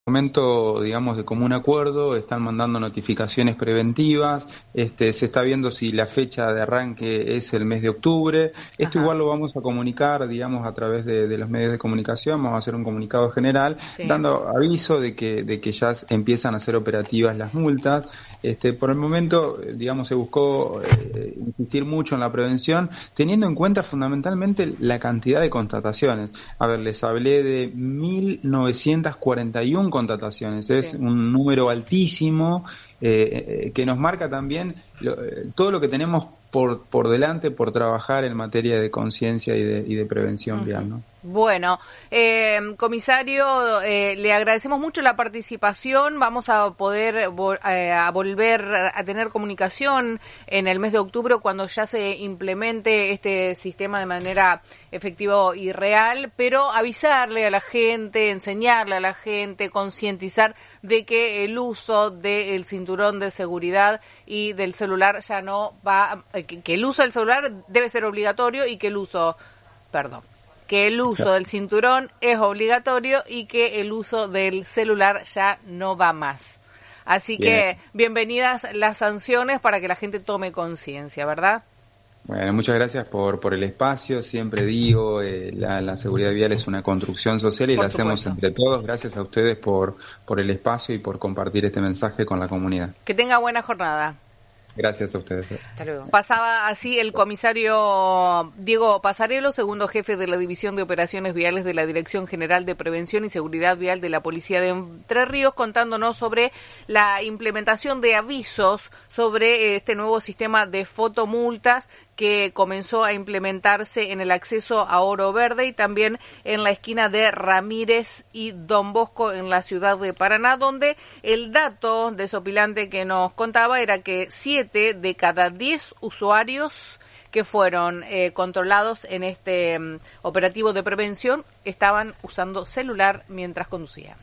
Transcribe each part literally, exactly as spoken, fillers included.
momento, digamos, de común acuerdo, están mandando notificaciones preventivas, este, se está viendo si la fecha de arranque es el mes de octubre. Esto Ajá. igual lo vamos a comunicar, digamos, a través de, de los medios de comunicación, vamos a hacer un comunicado general, sí. dando aviso de que, de que ya empiezan a ser operativas las multas. Este, por el momento, digamos, se buscó eh, insistir mucho en la prevención, teniendo en cuenta fundamentalmente la cantidad de constataciones. A ver, les hablé de mil novecientas cuarenta y uno constataciones, es sí. un número altísimo eh, eh, que nos marca también lo, eh, todo lo que tenemos por por delante por trabajar en materia de conciencia y de, y de prevención uh-huh. vial, ¿no? Bueno, eh, comisario, eh, le agradecemos mucho la participación. Vamos a poder vo- eh, a volver a tener comunicación en el mes de octubre cuando ya se implemente este sistema de manera efectiva y real, pero avisarle a la gente, enseñarle a la gente, concientizar de que el uso del cinturón de seguridad y del celular ya no va, que, que el uso del celular debe ser obligatorio y que el uso, perdón, que el uso del cinturón es obligatorio y que el uso del celular ya no va más. Así Bien. que bienvenidas las sanciones para que la gente tome conciencia, ¿verdad? Bueno, muchas gracias por por el espacio. Siempre digo, eh, la, la seguridad vial es una construcción social y por la supuesto. hacemos entre todos. Gracias a ustedes por por el espacio y por compartir este mensaje con la comunidad. Que tenga buena jornada. Gracias a ustedes. Hasta luego. Pasaba así el comisario Diego Pasarello, segundo jefe de la División de Operaciones Viales de la Dirección General de Prevención y Seguridad Vial de la Policía de Entre Ríos, contándonos sobre la implementación de avisos sobre este nuevo sistema de fotomultas que comenzó a implementarse en el acceso a Oro Verde y también en la esquina de Ramírez y Don Bosco en la ciudad de Paraná, donde el dato desopilante que nos contaba era que siete de cada diez usuarios que fueron eh, controlados en este um, operativo de prevención estaban usando celular mientras conducían.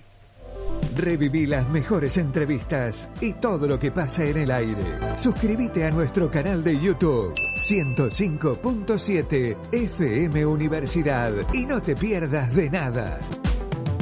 Reviví las mejores entrevistas y todo lo que pasa en el aire. Suscríbete a nuestro canal de YouTube ciento cinco punto siete F M Universidad y no te pierdas de nada.